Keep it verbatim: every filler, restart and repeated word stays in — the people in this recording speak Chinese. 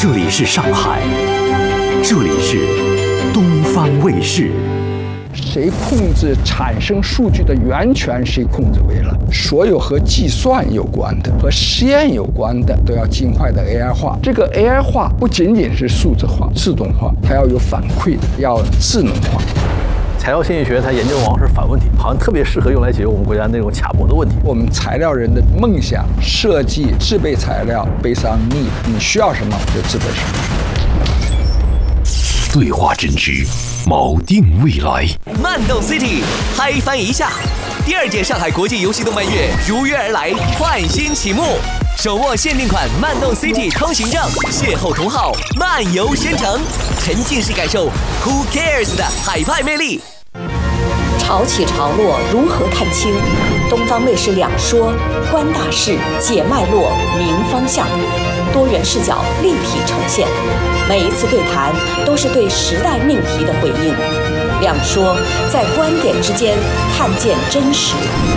这里是上海，这里是东方卫视。 谁控制产生数据的源权，谁控制为了所有和计算有关的、和实验有关的，都要尽快的 A I 化。这个 A I 化不仅仅是数字化、自动化，它要有反馈的，要智能化。 材料经济学它研究往往是反问题，好像特别适合用来解决我们国家那种卡脖的问题。 我们材料人的梦想、设计、制备材料based on need，你需要什么就制备什么。 对话真知，锚定未来。 慢动 City 嗨翻一下，第二届上海国际游戏动漫月如约而来，换新启幕，手握限定款慢动 City 通行证，邂逅同好，漫游仙城，沉浸式感受 Who Cares 的海派魅力。 潮起潮落，如何看清？东方卫视两说，观大势，解脉络，明方向，多元视角立体呈现。每一次对谈都是对时代命题的回应。两说在观点之间看见真实。